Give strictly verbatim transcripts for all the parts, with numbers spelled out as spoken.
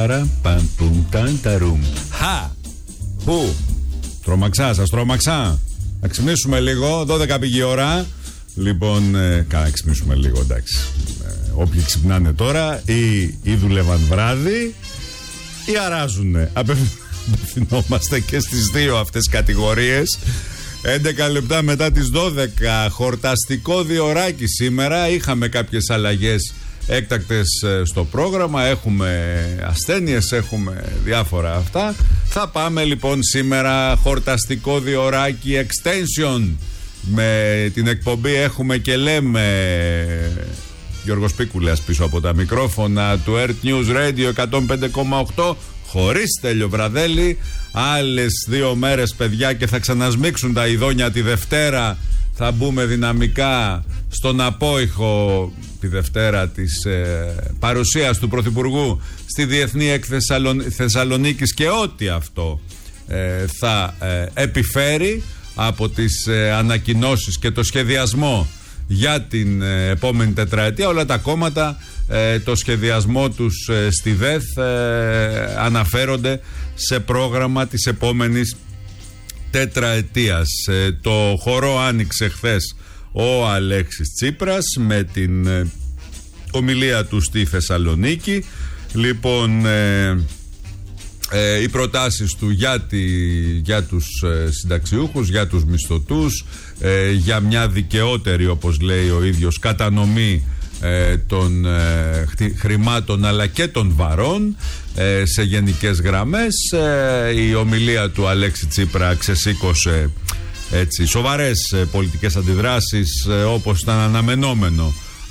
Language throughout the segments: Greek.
Παρα παν πουμ ταν ταρουμ. Χα! Πού! Τρόμαξα, σας τρόμαξα. Να ξυπνήσουμε λίγο, δώδεκα πήγε η ώρα. Λοιπόν, ε, καλά, ξυπνήσουμε λίγο, εντάξει. Ε, όποιοι ξυπνάνε τώρα ή, ή δουλεύαν βράδυ ή αράζουνε. Απευθυνόμαστε και στις δύο αυτές κατηγορίες. έντεκα λεπτά μετά τις δώδεκα, χορταστικό διωράκι σήμερα. Είχαμε κάποιες αλλαγές έκτακτες στο πρόγραμμα. Έχουμε ασθένειες, έχουμε διάφορα αυτά. Θα πάμε λοιπόν σήμερα χορταστικό διωράκι extension. Με την εκπομπή έχουμε και λέμε Γιώργος Πίκουλας πίσω από τα μικρόφωνα του Earth News Radio εκατόν πέντε κόμμα οκτώ, χωρίς Στέλιο Βραδέλη. Άλλες δύο μέρες, παιδιά, και θα ξανασμίξουν τα ειδόνια τη Δευτέρα. Θα μπούμε δυναμικά στον απόϊχο τη Δευτέρα της ε, παρουσίας του Πρωθυπουργού στη Διεθνή Έκθεση Θεσσαλονίκης και ό,τι αυτό ε, θα ε, επιφέρει από τις ε, ανακοινώσεις και το σχεδιασμό για την ε, επόμενη τετραετία. Όλα τα κόμματα ε, το σχεδιασμό τους ε, στη ΔΕΘ ε, αναφέρονται σε πρόγραμμα της επόμενης τετραετίας. Ε, το χορό άνοιξε χθες ο Αλέξης Τσίπρας με την ε, ομιλία του στη Θεσσαλονίκη. Λοιπόν, ε, ε, οι προτάσεις του για, τη, για τους ε, συνταξιούχους, για τους μισθωτούς, ε, για μια δικαιότερη, όπως λέει ο ίδιος, κατανομή ε, των ε, χρημάτων αλλά και των βαρών ε, σε γενικές γραμμές. Ε, η ομιλία του Αλέξη Τσίπρα ξεσήκωσε έτσι σοβαρές ε, πολιτικές αντιδράσεις, ε, όπως ήταν αναμενόμενο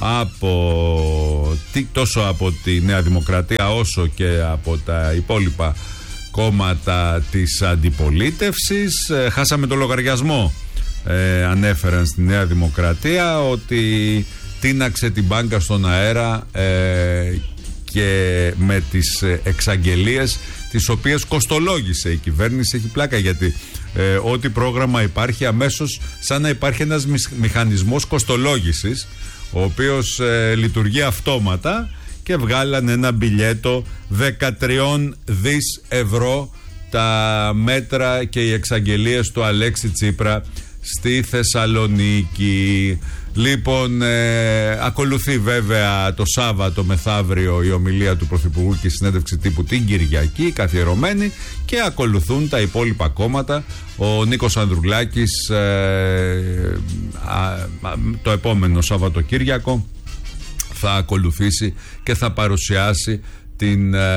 από, τι, τόσο από τη Νέα Δημοκρατία όσο και από τα υπόλοιπα κόμματα της αντιπολίτευσης. Ε, χάσαμε το λογαριασμό, ε, ανέφεραν στη Νέα Δημοκρατία, ότι τίναξε την μπάνκα στον αέρα ε, και με τις εξαγγελίες τις οποίες κοστολόγησε η κυβέρνηση. Έχει πλάκα γιατί ε, ό,τι πρόγραμμα υπάρχει, αμέσως σαν να υπάρχει ένας μηχανισμός κοστολόγησης, ο οποίος ε, λειτουργεί αυτόματα, και βγάλαν ένα μπιλιέτο δεκατρία δις ευρώ τα μέτρα και οι εξαγγελίες του Αλέξη Τσίπρα στη Θεσσαλονίκη. Λοιπόν, ε, ακολουθεί βέβαια το Σάββατο μεθαύριο η ομιλία του Πρωθυπουργού και η συνέντευξη τύπου την Κυριακή, καθιερωμένη, και ακολουθούν τα υπόλοιπα κόμματα. Ο Νίκος Ανδρουλάκης ε, α, α, το επόμενο Σαββατοκύριακο θα ακολουθήσει και θα παρουσιάσει την, ε,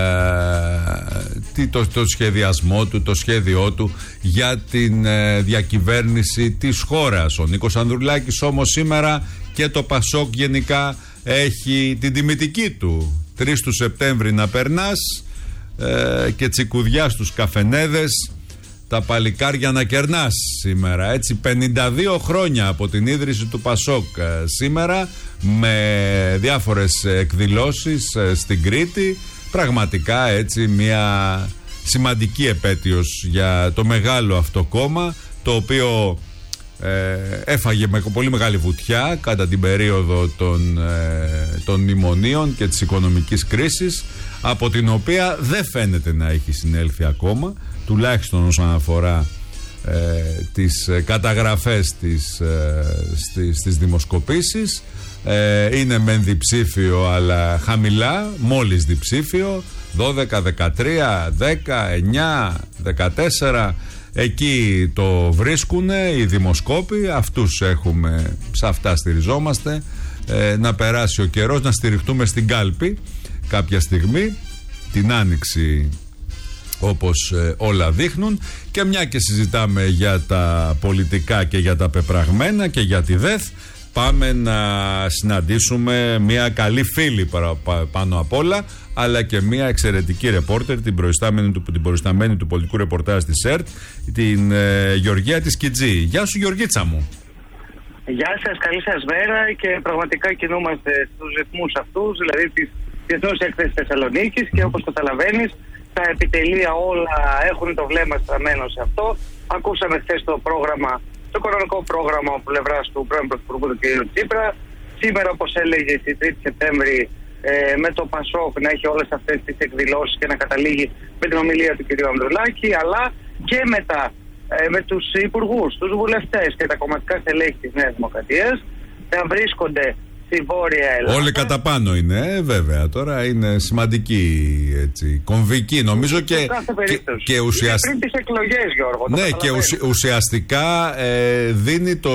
το, το σχεδιασμό του, το σχέδιό του για την ε, διακυβέρνηση της χώρας. Ο Νίκος Ανδρουλάκης όμως σήμερα, και το Πασόκ γενικά, έχει την τιμητική του. τρεις του Σεπτέμβρη να περνάς ε, και τσικουδιά στους καφενέδες, τα παλικάρια να κερνάς σήμερα. Έτσι, πενήντα δύο χρόνια από την ίδρυση του Πασόκ ε, σήμερα, με διάφορες εκδηλώσεις ε, στην Κρήτη. Πραγματικά έτσι μια σημαντική επέτειος για το μεγάλο αυτό κόμμα, το οποίο ε, έφαγε με πολύ μεγάλη βουτιά κατά την περίοδο των, ε, των μνημονίων και της οικονομικής κρίσης, από την οποία δεν φαίνεται να έχει συνέλθει ακόμα, τουλάχιστον όσον αφορά ε, τις καταγραφές της, ε, στις, στις δημοσκοπήσεις. Ε, είναι μεν διψήφιο, αλλά χαμηλά, μόλις διψήφιο, δώδεκα, δεκατρία, δέκα, εννιά, δεκατέσσερα. Εκεί το βρίσκουνε οι δημοσκόποι, αυτούς έχουμε, σε αυτά στηριζόμαστε. ε, Να περάσει ο καιρός, να στηριχτούμε στην κάλπη κάποια στιγμή, την Άνοιξη, όπως ε, όλα δείχνουν. Και μια και συζητάμε για τα πολιτικά και για τα πεπραγμένα και για τη ΔΕΘ, πάμε να συναντήσουμε μια καλή φίλη παρα, πα, πάνω απ' όλα, αλλά και μια εξαιρετική ρεπόρτερ, την προϊστάμενη του, την προϊσταμένη του πολιτικού ρεπορτάζ της ΕΡΤ, την ε, Γεωργία της Κιτζή. Γεια σου, Γεωργίτσα μου. Γεια σας, καλή σας μέρα, και πραγματικά κινούμαστε στους ρυθμούς αυτούς, δηλαδή της Διεθνούς Έκθεσης Θεσσαλονίκης, και όπως καταλαβαίνεις, τα επιτελεία όλα έχουν το βλέμμα στραμμένο σε αυτό. Ακούσαμε χθες το πρόγραμμα, το οικονομικό πρόγραμμα από πλευράς του πρώην Πρωθυπουργού του κ. Τσίπρα. Σήμερα, όπως έλεγε, η τρίτη Σεπτέμβρη ε, με το Πασόκ να έχει όλες αυτές τις εκδηλώσεις και να καταλήγει με την ομιλία του κ. Ανδρουλάκη, αλλά και με, τα, ε, με τους υπουργούς, τους βουλευτές και τα κομματικά στελέχη της Νέας Δημοκρατίας να βρίσκονται στη Βόρεια Ελλάδα. Όλοι κατά πάνω είναι, ε, βέβαια. Τώρα είναι σημαντική, έτσι, κομβική, νομίζω, και, και, και ουσιαστικά. Πριν τις εκλογές, Γιώργο. Ναι, και ουσι, ουσιαστικά ε, δίνει το.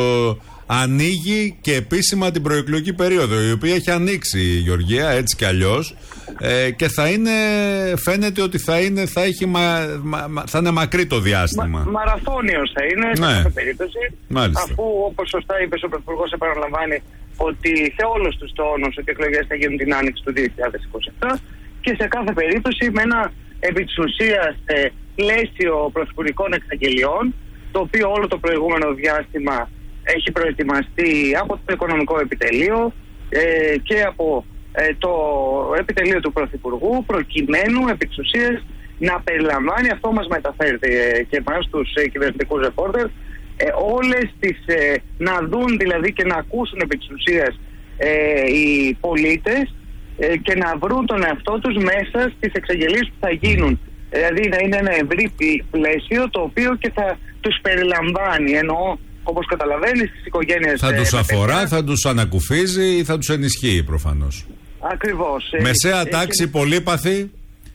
Ανοίγει και επίσημα την προεκλογική περίοδο, η οποία έχει ανοίξει η Γεωργία, έτσι κι αλλιώς, ε, και θα είναι, φαίνεται ότι θα είναι, θα έχει μα, μα, θα είναι μακρύ το διάστημα. Μα, μαραθώνιος θα είναι, ναι. Σε κάθε περίπτωση. Μάλιστα. Αφού, όπως σωστά είπε ο Πρωθυπουργός, επαναλαμβάνει ότι σε όλους τους τόνους ότι οι εκλογές θα γίνουν την άνοιξη του δύο χιλιάδες είκοσι επτά και σε κάθε περίπτωση με ένα επί της ουσίας ε, πλαίσιο πρωθυπουργικών εξαγγελιών, το οποίο όλο το προηγούμενο διάστημα έχει προετοιμαστεί από το Οικονομικό Επιτελείο ε, και από ε, το Επιτελείο του Πρωθυπουργού, προκειμένου επί της ουσίας να περιλαμβάνει, αυτό μας μεταφέρει ε, και εμάς τους ε, κυβερνητικούς ρεπόρτερ, ε, όλες τις, ε, να δουν δηλαδή και να ακούσουν επί της ουσίας ε, οι πολίτες ε, και να βρουν τον εαυτό τους μέσα στις εξαγγελίες που θα γίνουν. Δηλαδή να είναι ένα ευρύ πλαίσιο το οποίο και θα τους περιλαμβάνει, εννοώ, όπως καταλαβαίνεις, τις οικογένειες. Θα τους ε, αφορά, παιδιά. Θα τους ανακουφίζει ή θα τους ενισχύει προφανώς. Ακριβώς. Μεσαία ε, τάξη, ε, πολύπαθη.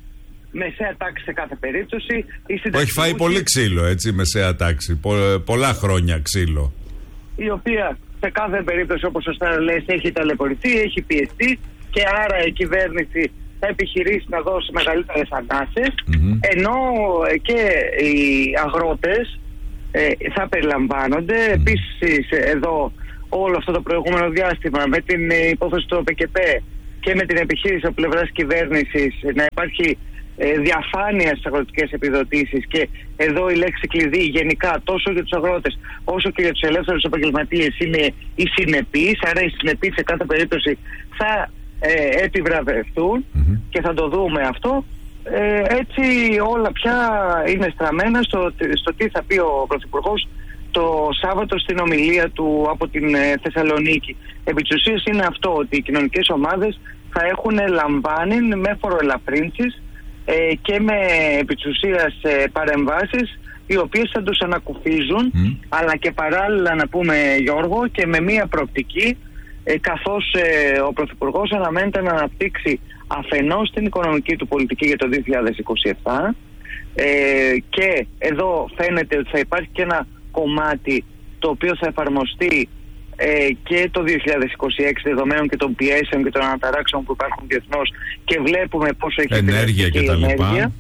Μεσαία τάξη σε κάθε περίπτωση. Έχει φάει πολύ ξύλο, έτσι, μεσαία τάξη. Πο, πολλά χρόνια ξύλο. Η οποία σε κάθε περίπτωση, όπως σωστά λες, έχει ταλαιπωρηθεί, έχει πιεστεί και άρα η κυβέρνηση θα επιχειρήσει να δώσει μεγαλύτερες ανάσες, mm-hmm. ενώ και οι αγρότες ε, θα περιλαμβάνονται. Mm-hmm. Επίσης εδώ όλο αυτό το προηγούμενο διάστημα με την υπόθεση του ΟΠΕΚΕΠ και με την επιχείρηση από πλευράς κυβέρνησης να υπάρχει ε, διαφάνεια στις αγροτικές επιδοτήσεις, και εδώ η λέξη κλειδί γενικά τόσο για τους αγρότες όσο και για τους ελεύθερους επαγγελματίες είναι η συνεπής, άρα οι συνεπείς σε κάθε περίπτωση θα ε, επιβραβευτούν mm-hmm. και θα το δούμε αυτό. Ε, έτσι όλα πια είναι στραμμένα στο, στο τι θα πει ο Πρωθυπουργός το Σάββατο στην ομιλία του από την ε, Θεσσαλονίκη. Επί της ουσίας είναι αυτό, ότι οι κοινωνικές ομάδες θα έχουν λαμβάνει με φοροελαφρύνσεις ε, και με επί της ουσίας ε, παρεμβάσεις οι οποίες θα τους ανακουφίζουν, mm. αλλά και παράλληλα, να πούμε, Γιώργο, και με μία προοπτική, ε, καθώς ε, ο Πρωθυπουργός αναμένεται να αναπτύξει αφενός την οικονομική του πολιτική για το δύο χιλιάδες είκοσι επτά ε, και εδώ φαίνεται ότι θα υπάρχει και ένα κομμάτι το οποίο θα εφαρμοστεί ε, και το δύο χιλιάδες είκοσι έξι, δεδομένων και των πιέσεων και των αναταράξεων που υπάρχουν διεθνώς, και βλέπουμε πόσο έχει ενέργεια και τα λοιπά.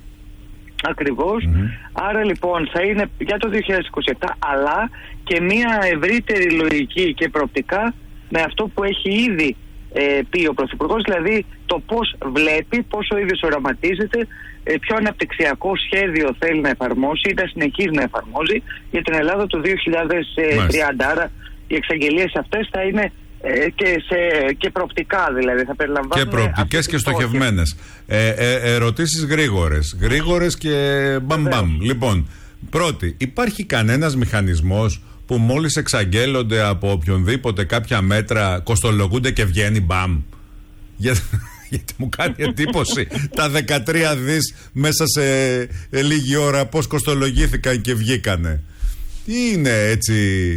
Ακριβώς. Mm-hmm. Άρα λοιπόν θα είναι για το δύο χιλιάδες είκοσι επτά, αλλά και μια ευρύτερη λογική και προοπτικά με αυτό που έχει ήδη ε, πει ο Πρωθυπουργός, δηλαδή το πώς βλέπει, πώς ο ίδιος οραματίζεται, ε, ποιο αναπτυξιακό σχέδιο θέλει να εφαρμόσει ή να συνεχίζει να εφαρμόζει για την Ελλάδα το δύο χιλιάδες τριάντα. Άρα οι εξαγγελίες αυτές θα είναι ε, και, σε, και προοπτικά, δηλαδή θα περιλαμβάνουν και προοπτικές και στοχευμένες. Ε, ε, ερωτήσεις γρήγορες, γρήγορες και μπαμ μπαμ. Λοιπόν, πρώτη, υπάρχει κανένας μηχανισμός που μόλις εξαγγέλλονται από οποιονδήποτε κάποια μέτρα κοστολογούνται και βγαίνει μπαμ? Γιατί, γιατί μου κάνει εντύπωση τα δεκατρία δις μέσα σε ε, λίγη ώρα πώς κοστολογήθηκαν και βγήκανε. Είναι έτσι?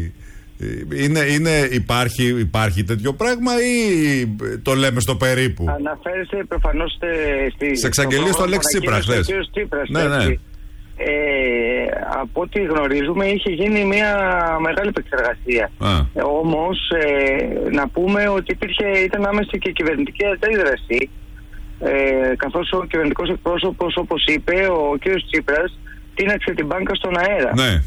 Είναι, είναι, υπάρχει, υπάρχει τέτοιο πράγμα ή το λέμε στο περίπου? Αναφέρεστε προφανώς στη... σε εξαγγελίες του Αλέξη Τσίπρα χθες. Ναι, ναι. Ε, από ό,τι γνωρίζουμε είχε γίνει μια μεγάλη επεξεργασία. Ε, όμως ε, να πούμε ότι υπήρχε, ήταν άμεση και κυβερνητική αντίδραση, ε, καθώς ο κυβερνητικός εκπρόσωπος, όπως είπε, ο κ. Τσίπρας τίναξε την μπάνκα στον αέρα. Ναι.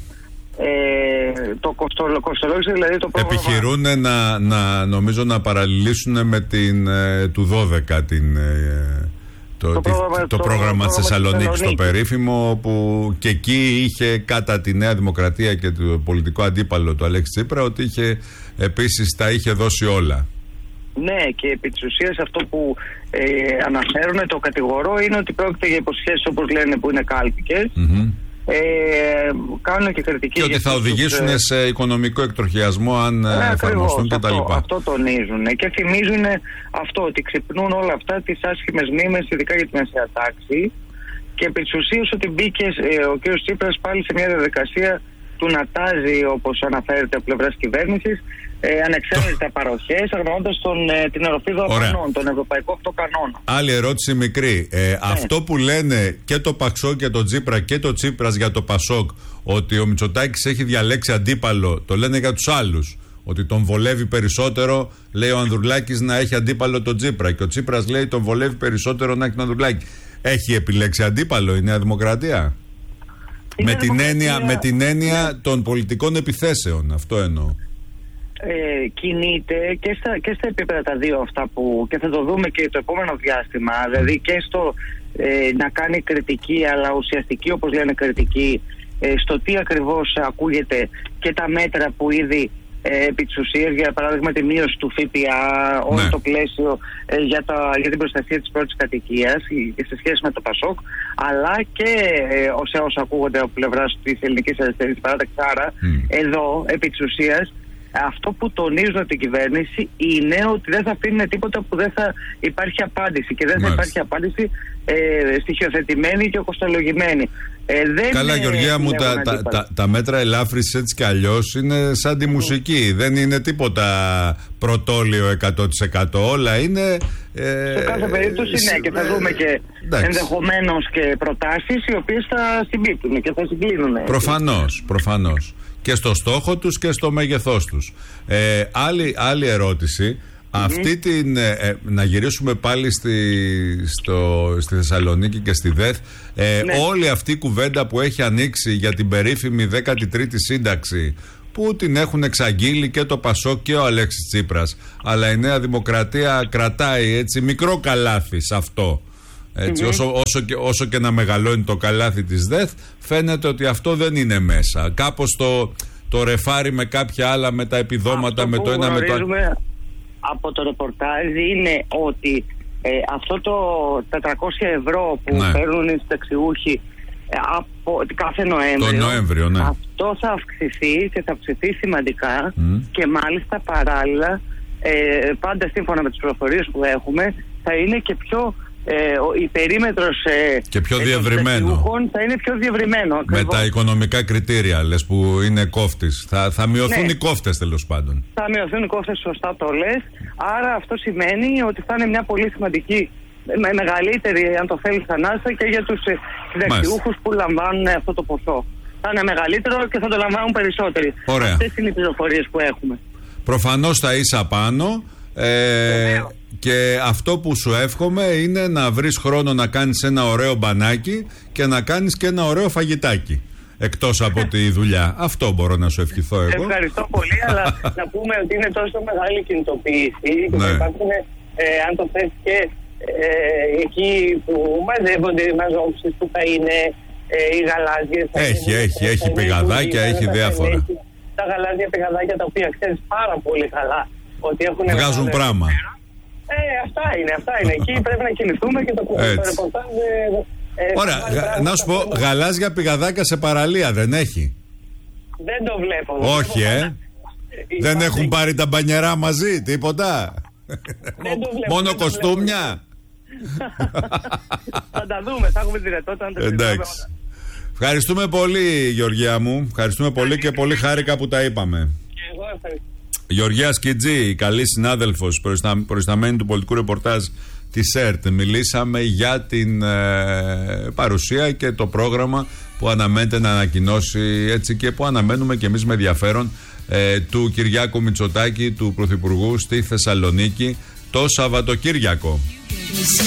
Ε, το κοστολόγησε δηλαδή το πρόγραμμα. Επιχειρούν να, να νομίζω να παραλληλήσουν με την ε, του δώδεκα την... Ε, Το, το, πρόγραμμα, το, το πρόγραμμα της Θεσσαλονίκης, το περίφημο, που και εκεί είχε κατά τη Νέα Δημοκρατία και το πολιτικό αντίπαλο του Αλέξη Τσίπρα, ότι είχε επίσης τα είχε δώσει όλα. Ναι, και επί της ουσίας αυτό που ε, αναφέρουν, το κατηγορώ, είναι ότι πρόκειται για υποσχέσεις, όπως λένε, που είναι κάλπικες, mm-hmm. Ε, κάνουν και κριτική. Και ότι θα οδηγήσουν τους, σε οικονομικό εκτροχιασμό αν ε, εφαρμοστούν κτλ. Αυτό, αυτό τονίζουν και θυμίζουν αυτό, ότι ξυπνούν όλα αυτά τις άσχημες μνήμες, ειδικά για τη μεσαία τάξη. Και επί της ουσίας ότι μπήκε ε, ο κ. Τσίπρας πάλι σε μια διαδικασία του να τάζει, όπως αναφέρεται από πλευράς κυβέρνησης, ε, ανεξέλεγκτα παροχές, αγνοώντας ε, την οροφίδα κανόνων, τον ευρωπαϊκό αυτό κανόνα. Άλλη ερώτηση μικρή. Ε, ναι. Αυτό που λένε και το Πασόκ και το Τσίπρα και το Τσίπρας για το Πασόκ, ότι ο Μητσοτάκης έχει διαλέξει αντίπαλο, το λένε για τους άλλους. Ότι τον βολεύει περισσότερο, λέει ο Ανδρουλάκης, να έχει αντίπαλο τον Τσίπρα. Και ο Τσίπρας λέει τον βολεύει περισσότερο να έχει τον Ανδρουλάκη. Έχει επιλέξει αντίπαλο η Νέα Δημοκρατία? Με, δημοκρατία... Την έννοια, με την έννοια των πολιτικών επιθέσεων, αυτό εννοώ. Ε, κινείται και στα, και στα επίπεδα τα δύο αυτά που, και θα το δούμε και το επόμενο διάστημα, δηλαδή και στο ε, να κάνει κριτική, αλλά ουσιαστική, όπως λένε, κριτική ε, στο τι ακριβώς ακούγεται και τα μέτρα που ήδη ε, επί της ουσίας, για παράδειγμα τη μείωση του ΦΠΑ, όλο ναι. το πλαίσιο ε, για, τα, για την προστασία της πρώτης κατοικίας και σε σχέση με το Πασόκ, αλλά και ε, σε όσα ακούγονται από πλευράς της ελληνικής αριστερής παράταξης. Άρα mm. εδώ επί της ουσίας αυτό που τονίζουν από την κυβέρνηση είναι ότι δεν θα αφήνουν τίποτα που δεν θα υπάρχει απάντηση, και δεν θα υπάρχει απάντηση ε, στοιχειοθετημένη και κοστολογημένη. Ε, δεν Καλά, Γεωργία μου, τα, τα, τα, τα μέτρα ελάφρυνσης έτσι κι αλλιώς είναι σαν τη μουσική. Mm. Δεν είναι τίποτα πρωτόλιο εκατό τοις εκατό. Όλα είναι. Ε, σε κάθε περίπτωση, ναι, και θα δούμε και ενδεχομένως και προτάσεις οι οποίες θα συμπίπτουν και θα συγκλίνουν. Προφανώς, προφανώς. Και στο στόχο τους και στο μέγεθός τους. Ε, άλλη, άλλη ερώτηση. Mm-hmm. Αυτή την, ε, να γυρίσουμε πάλι στη, στο, στη Θεσσαλονίκη και στη ΔΕΘ. Ε, ναι. Όλη αυτή η κουβέντα που έχει ανοίξει για την περίφημη δέκατη τρίτη σύνταξη, που την έχουν εξαγγείλει και το Πασόκ και ο Αλέξης Τσίπρας, αλλά η Νέα Δημοκρατία κρατάει έτσι μικρό καλάθι σε αυτό. Έτσι, mm-hmm. όσο, όσο, και, όσο και να μεγαλώνει το καλάθι της ΔΕΘ, φαίνεται ότι αυτό δεν είναι μέσα. Κάπως το, το ρεφάρι με κάποια άλλα, με τα επιδόματα, αυτό με το ένα με το άλλο. Από το ρεπορτάζ είναι ότι ε, αυτό το τετρακόσια ευρώ που ναι. παίρνουν οι συνταξιούχοι ε, από κάθε Νοέμβριο, το Νοέμβριο ναι. αυτό θα αυξηθεί και θα αυξηθεί σημαντικά mm. και μάλιστα παράλληλα ε, πάντα σύμφωνα με τις πληροφορίες που έχουμε θα είναι και πιο Ε, η περίμετρος ε, και πιο διευρυμένο. Θα είναι πιο διευρυμένο ακριβώς. Με τα οικονομικά κριτήρια, λες, που είναι κόφτης. Θα, θα μειωθούν ναι. οι κόφτες, τέλος πάντων. Θα μειωθούν οι κόφτες, σωστά το λες. Άρα αυτό σημαίνει ότι θα είναι μια πολύ σημαντική, με μεγαλύτερη, αν το θέλεις, ανάσα και για τους συνταξιούχους που λαμβάνουν αυτό το ποσό. Θα είναι μεγαλύτερο και θα το λαμβάνουν περισσότεροι. Ωραία. Αυτές είναι οι πληροφορίες που έχουμε. Προφανώς θα ίσα πάνω. Ε, και αυτό που σου εύχομαι είναι να βρεις χρόνο να κάνεις ένα ωραίο μπανάκι και να κάνεις και ένα ωραίο φαγητάκι εκτός από τη δουλειά. Αυτό μπορώ να σου ευχηθώ εγώ. Ευχαριστώ πολύ, αλλά να πούμε ότι είναι τόσο μεγάλη κινητοποίηση και ναι. υπάρχουν, ε, αν το θες, και ε, εκεί που μαζεύονται οι μαζόψεις που θα είναι ε, οι γαλάζιες. Έχει, είναι, έχει, ε, έχει πηγαδάκια, έχει διάφορα. Έχει τα γαλάζια πηγαδάκια τα οποία ξέρεις πάρα πολύ καλά ότι έχουν βγάζουν πράγμα. Ε, αυτά είναι, αυτά είναι. Εκεί πρέπει να κινηθούμε και το ρεπορτάζ. Ε, Ωραία, γα, να σου πω, γαλάζια πηγαδάκια σε παραλία δεν έχει? Δεν το βλέπω. Όχι, ε. ε δεν έχουν πάρει τα μπανιερά μαζί, τίποτα? Δεν το βλέπω, μόνο δεν κοστούμια? Θα τα δούμε, θα έχουμε τη δυνατότητα να τα δούμε. Εντάξει. Ευχαριστούμε πολύ, Γεωργία μου. Ευχαριστούμε πολύ και πολύ χάρηκα που τα είπαμε. Και εγώ ευχαριστώ. Γεωργία Σκιτζή, καλή συνάδελφος, προϊσταμένη του πολιτικού ρεπορτάζ της ΕΡΤ. Μιλήσαμε για την ε, παρουσία και το πρόγραμμα που αναμένεται να ανακοινώσει, έτσι, και που αναμένουμε και εμείς με ενδιαφέρον, ε, του Κυριάκου Μητσοτάκη, του Πρωθυπουργού, στη Θεσσαλονίκη το Σαββατοκύριακο.